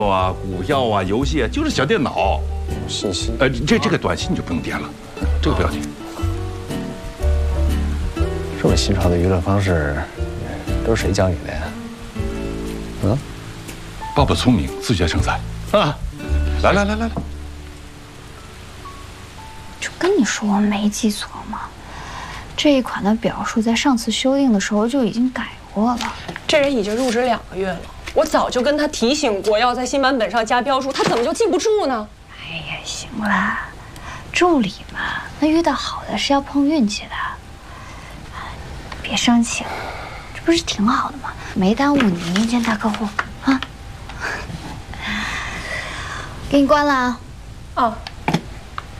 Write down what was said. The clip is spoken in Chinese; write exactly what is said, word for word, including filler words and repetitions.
啊，股票啊，游戏啊，就是小电脑。 信息。 呃，这这个短信你就不用点了，这个不要紧。 这么新潮的娱乐方式，都是谁教你的呀？嗯， 爸爸聪明，自学成才啊！来来来来来， 就跟你说我没记错嘛，这一款的表述在上次修订的时候就已经改过了。 这人已经入职两个月了，我早就跟他提醒过要在新版本上加标注，他怎么就记不住呢？ 哎呀，行了，助理嘛，那遇到好的是要碰运气的。别生气了，这不是挺好的吗？没耽误你明天大客户啊。给你关了啊。 啊。